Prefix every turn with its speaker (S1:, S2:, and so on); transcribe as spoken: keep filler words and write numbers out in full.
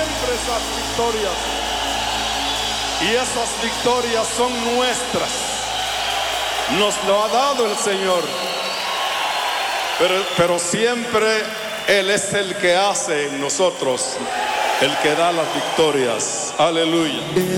S1: siempre esas victorias. Y esas victorias son nuestras. Nos lo ha dado el Señor. Pero, pero siempre Él es el que hace en nosotros, el que da las victorias. Aleluya.